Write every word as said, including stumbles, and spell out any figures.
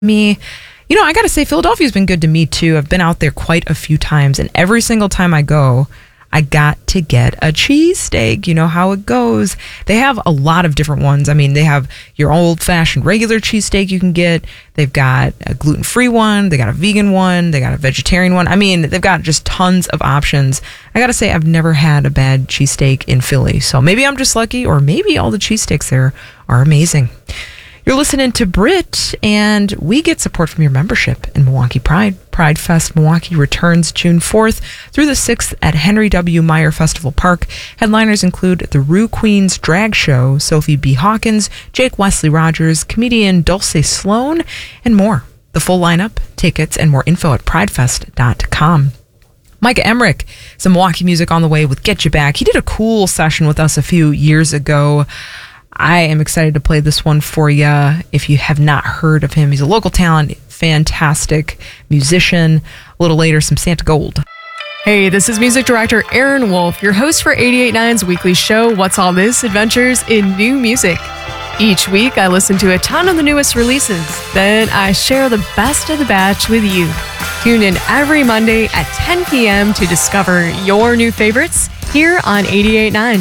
Me, you know, I gotta say, Philadelphia's been good to me too. I've been out there quite a few times, and every single time I go, I got to get a cheesesteak. You know how it goes. They have a lot of different ones. I mean, they have your old-fashioned regular cheesesteak you can get. They've got a gluten-free one. They got a vegan one. They got a vegetarian one. I mean, they've got just tons of options. I gotta say, I've never had a bad cheesesteak in Philly. So maybe I'm just lucky, or maybe all the cheesesteaks there are amazing. You're listening to Brit, and we get support from your membership in Milwaukee Pride. Pride Fest Milwaukee returns June fourth through the sixth at Henry W. Meyer Festival Park. Headliners include the Rue Queens Drag Show, Sophie B. Hawkins, Jake Wesley Rogers, comedian Dulce Sloan, and more. The full lineup, tickets, and more info at pridefest dot com. Micah Emmerich, some Milwaukee music on the way with Get You Back. He did a cool session with us a few years ago. I am excited to play this one for you. If you have not heard of him, he's a local talent, fantastic musician. A little later, some Santa Gold. Hey, this is music director Aaron Wolf, your host for eighty-eight point nine's weekly show, What's All This? Adventures in New Music. Each week, I listen to a ton of the newest releases. Then I share the best of the batch with you. Tune in every Monday at ten p.m. to discover your new favorites here on eighty-eight point nine.